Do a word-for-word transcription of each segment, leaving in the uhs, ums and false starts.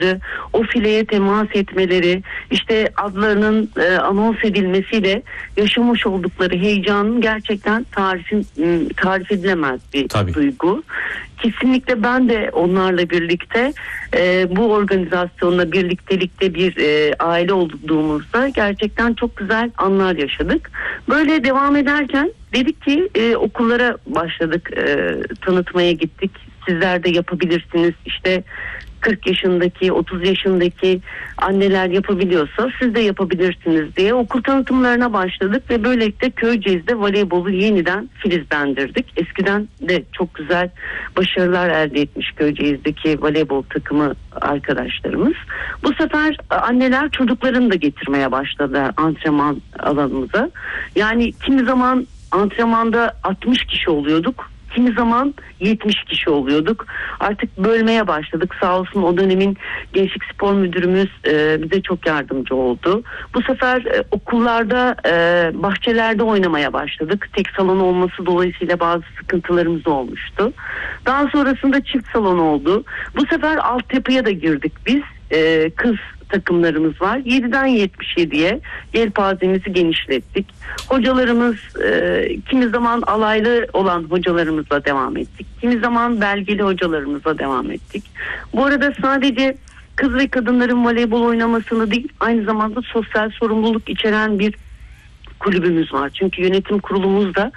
o fileye temas etmeleri, işte adlarının e, anons edilmesiyle yaşamış oldukları heyecanın gerçekten tarifin, tarif edilemez bir Tabii. duygu. Kesinlikle ben de onlarla birlikte e, bu organizasyonla birliktelikte bir e, aile olduğumuzda gerçekten çok güzel anlar yaşadık. Böyle devam ederken dedik ki e, okullara başladık, e, tanıtmaya gittik. Sizler de yapabilirsiniz. İşte kırk yaşındaki, otuz yaşındaki anneler yapabiliyorsa siz de yapabilirsiniz diye okul tanıtımlarına başladık ve böylelikle Köyceğiz'de voleybolu yeniden filizlendirdik. Eskiden de çok güzel başarılar elde etmiş Köyceğiz'deki voleybol takımı arkadaşlarımız. Bu sefer anneler çocuklarını da getirmeye başladı antrenman alanımıza. Yani kimi zaman antrenmanda altmış kişi oluyorduk. Kimi zaman yetmiş kişi oluyorduk. Artık bölmeye başladık. Sağ olsun o dönemin Gençlik Spor Müdürümüz e, bize çok yardımcı oldu. Bu sefer e, okullarda, e, bahçelerde oynamaya başladık. Tek salon olması dolayısıyla bazı sıkıntılarımız olmuştu. Daha sonrasında çift salon oldu. Bu sefer altyapıya da girdik biz. E, kız takımlarımız var. yediden yetmiş yediye yelpazemizi genişlettik. Hocalarımız e, kimi zaman alaylı olan hocalarımızla devam ettik. Kimi zaman belgeli hocalarımızla devam ettik. Bu arada sadece kız ve kadınların voleybol oynamasını değil, aynı zamanda sosyal sorumluluk içeren bir kulübümüz var. Çünkü yönetim kurulumuz da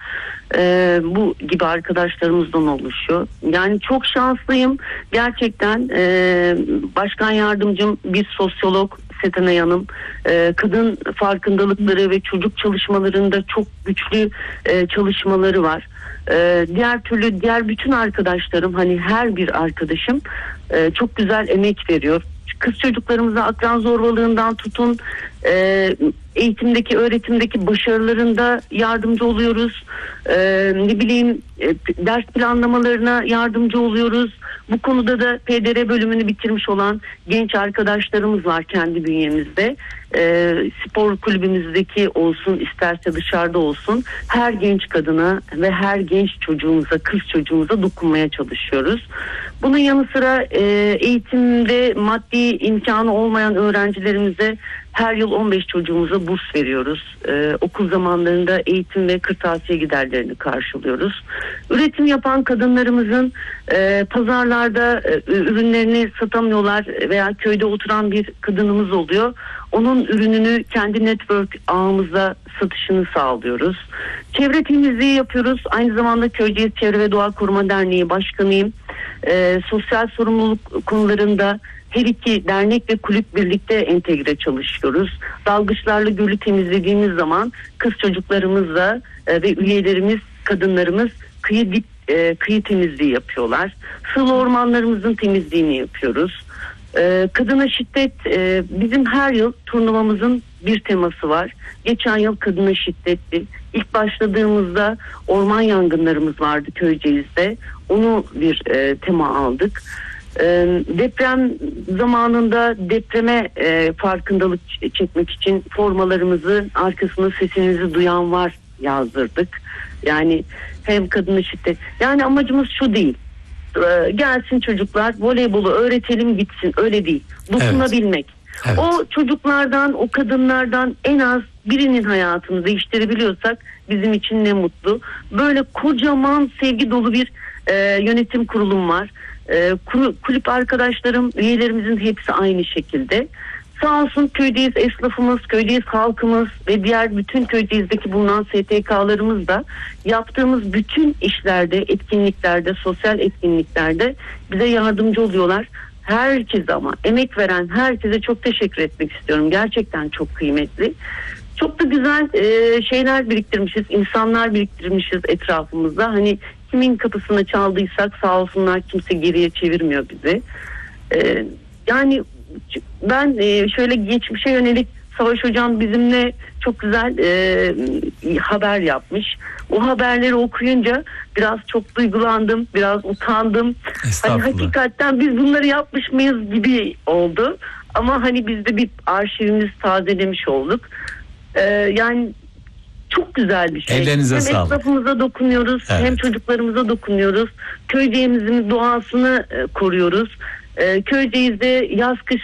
e, bu gibi arkadaşlarımızdan oluşuyor. Yani çok şanslıyım. Gerçekten e, başkan yardımcım bir sosyolog Setenay Hanım. E, kadın farkındalıkları ve çocuk çalışmalarında çok güçlü e, çalışmaları var. E, diğer türlü diğer bütün arkadaşlarım, hani her bir arkadaşım e, çok güzel emek veriyor. Kız çocuklarımıza akran zorbalığından tutun, e, eğitimdeki, öğretimdeki başarılarında yardımcı oluyoruz. E, ne bileyim e, ders planlamalarına yardımcı oluyoruz. Bu konuda da P D R bölümünü bitirmiş olan genç arkadaşlarımız var kendi bünyemizde. E, spor kulübümüzdeki olsun, isterse dışarıda olsun, her genç kadına ve her genç çocuğumuza, kız çocuğumuza dokunmaya çalışıyoruz. Bunun yanı sıra e, eğitimde maddi imkanı olmayan öğrencilerimize her yıl on beş çocuğumuza burs veriyoruz. Ee, okul zamanlarında eğitim ve kırtasiye giderlerini karşılıyoruz. Üretim yapan kadınlarımızın e, pazarlarda e, ürünlerini satamıyorlar veya köyde oturan bir kadınımız oluyor. Onun ürününü kendi network ağımızda satışını sağlıyoruz. Çevre temizliği yapıyoruz. Aynı zamanda Köyceğiz Çevre ve Doğa Koruma Derneği Başkanıyım. Ee, sosyal sorumluluk konularında her iki dernek ve kulüp birlikte entegre çalışıyoruz. Dalgıçlarla gölü temizlediğimiz zaman kız çocuklarımızla e, ve üyelerimiz, kadınlarımız kıyı dip e, kıyı temizliği yapıyorlar. Sılı ormanlarımızın temizliğini yapıyoruz. E, kadına şiddet, e, bizim her yıl turnuvamızın bir teması var. Geçen yıl kadına şiddetti. İlk başladığımızda orman yangınlarımız vardı Köyceğiz'de. Onu bir e, tema aldık. E, deprem zamanında depreme e, farkındalık çekmek için formalarımızı arkasında sesinizi duyan var yazdırdık. Yani hem kadına şiddet. Yani amacımız şu değil. E, gelsin çocuklar voleybolu öğretelim gitsin, öyle değil. Dokunabilmek. Evet. O çocuklardan, o kadınlardan en az birinin hayatını değiştirebiliyorsak bizim için ne mutlu. Böyle kocaman sevgi dolu bir e, yönetim kurulum var. E, kulüp arkadaşlarım, üyelerimizin hepsi aynı şekilde. Sağ olsun Köyceğiz esnafımız, Köyceğiz halkımız ve diğer bütün Köyceğiz'deki bulunan S T K'larımız da yaptığımız bütün işlerde, etkinliklerde, sosyal etkinliklerde bize yardımcı oluyorlar. Herkese, ama emek veren herkese çok teşekkür etmek istiyorum. Gerçekten çok kıymetli. Çok da güzel e, şeyler biriktirmişiz, insanlar biriktirmişiz etrafımızda. Hani kimin kapısına çaldıysak sağ olsunlar, kimse geriye çevirmiyor bizi. E, yani ben e, şöyle geçmişe yönelik Savaş Hocam bizimle çok güzel e, haber yapmış. O haberleri okuyunca biraz çok duygulandım, biraz utandım. Hani hakikaten biz bunları yapmış mıyız gibi oldu. Ama hani biz de bir arşivimiz tazelemiş olduk. Ee, yani çok güzel bir şey. Ellerinize hem sağlık. Hem esnafımıza dokunuyoruz, evet, hem çocuklarımıza dokunuyoruz. Köyceğimizin doğasını e, koruyoruz. E, Köyceğiz'de yaz kış